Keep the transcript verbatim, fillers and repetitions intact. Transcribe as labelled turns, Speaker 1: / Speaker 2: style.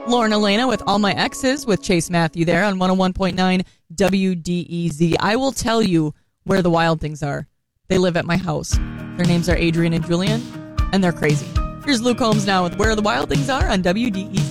Speaker 1: Lauren Elena with All My Exes with Chase Matthew there on one oh one point nine W D E Z. I will tell you where the wild things are. They live at my house. Their names are Adrian and Julian, and they're crazy. Here's Luke Holmes now with Where the Wild Things Are on W D E Z.